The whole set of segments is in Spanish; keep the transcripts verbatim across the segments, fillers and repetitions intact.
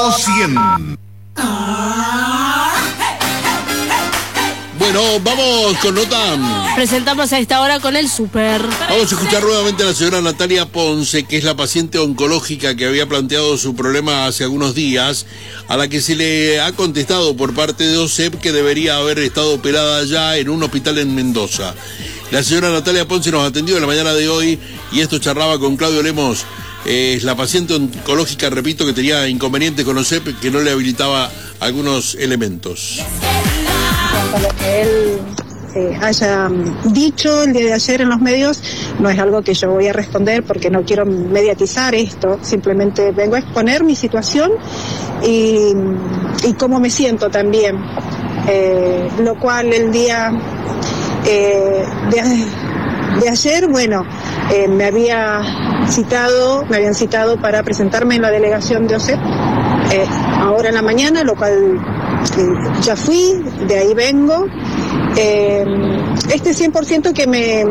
Ritmo cien. Bueno, vamos con nota. Presentamos a esta hora con el súper. Vamos a escuchar nuevamente a la señora Natalia Ponce, que es la paciente oncológica que había planteado su problema hace algunos días, a la que se le ha contestado por parte de O S E P que debería haber estado operada ya en un hospital en Mendoza. La señora Natalia Ponce nos atendió en la mañana de hoy y esto charlaba con Claudio Lemos. Es eh, la paciente oncológica, repito, que tenía inconvenientes con O S E P, que no le habilitaba algunos elementos. Con lo que él eh, haya dicho el día de ayer en los medios, no es algo que yo voy a responder porque no quiero mediatizar esto, simplemente vengo a exponer mi situación y, y cómo me siento también, eh, lo cual el día eh, de, de ayer, bueno, eh, me había citado, me habían citado para presentarme en la delegación de O S E P, eh, ahora en la mañana, lo cual eh, ya fui, de ahí vengo. Eh, este cien por ciento que me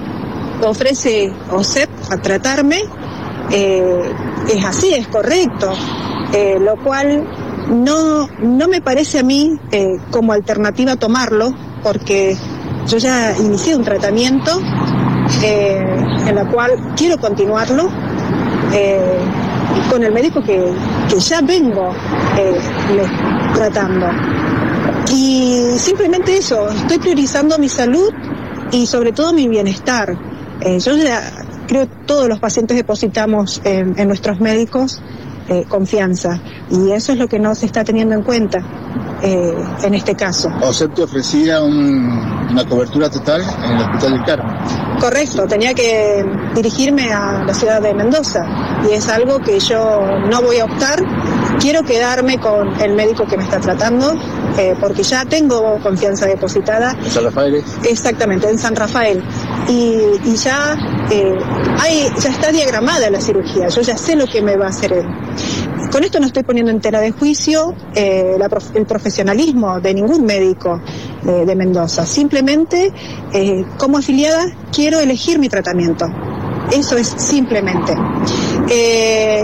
ofrece O S E P a tratarme, eh, es así, es correcto, eh, lo cual no, no me parece a mí eh, como alternativa tomarlo, porque yo ya inicié un tratamiento eh, en la cual quiero continuarlo eh, con el médico que, que ya vengo eh, me, tratando. Y simplemente eso, estoy priorizando mi salud y sobre todo mi bienestar. Eh, yo ya creo que todos los pacientes depositamos en, en nuestros médicos eh, confianza y eso es lo que no se está teniendo en cuenta eh, en este caso. O S E P te ofrecía un, una cobertura total en el Hospital del Carmen. Correcto, tenía que dirigirme a la ciudad de Mendoza y es algo que yo no voy a optar. Quiero quedarme con el médico que me está tratando eh, porque ya tengo confianza depositada. ¿En San Rafael? Exactamente, en San Rafael. Y, y ya, eh, hay, ya está diagramada la cirugía, yo ya sé lo que me va a hacer él. Con esto no estoy poniendo en tela de juicio eh, la prof, el profesionalismo de ningún médico de, de Mendoza. Simplemente, eh, como afiliada, quiero elegir mi tratamiento. Eso es simplemente. Eh,